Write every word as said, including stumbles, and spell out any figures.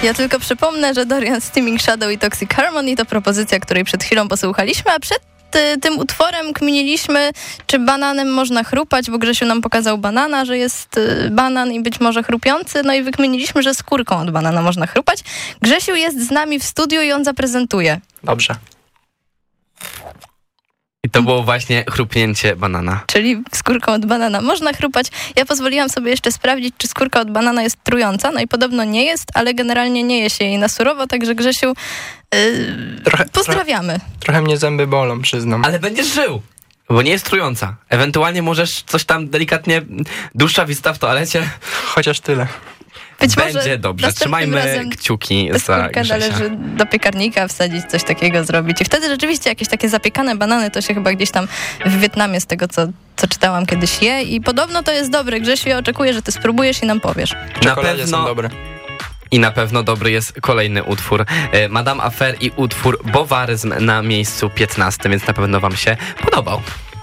Ja tylko przypomnę, że Dorian Steaming Shadow i Toxic Harmony to propozycja, której przed chwilą posłuchaliśmy, a przed ty, tym utworem kminiliśmy, czy bananem można chrupać, bo Grzesiu nam pokazał banana, że jest y, banan i być może chrupiący, no i wykminiliśmy, że skórką od banana można chrupać. Grzesiu jest z nami w studiu i on zaprezentuje. Dobrze. I to było właśnie chrupnięcie banana. Czyli skórką od banana można chrupać. Ja pozwoliłam sobie jeszcze sprawdzić, czy skórka od banana jest trująca. No i podobno nie jest, ale generalnie nie je się jej na surowo, także Grzesiu, yy, trochę, pozdrawiamy. Trochę, trochę mnie zęby bolą, przyznam. Ale będziesz żył, bo nie jest trująca. Ewentualnie możesz coś tam delikatnie, dłuższa wizyta w toalecie. Chociaż tyle. Być Będzie może dobrze. Trzymajmy kciuki za Grzesia. Należy do piekarnika wsadzić, coś takiego zrobić. I wtedy rzeczywiście jakieś takie zapiekane banany to się chyba gdzieś tam w Wietnamie, z tego co, co czytałam, kiedyś je. I podobno to jest dobre. Grzesiu, ja oczekuję, że ty spróbujesz i nam powiesz. Na pewno są dobre. I na pewno dobry jest kolejny utwór Madame Affair i utwór Bowaryzm na miejscu piętnastym, więc na pewno wam się podobał.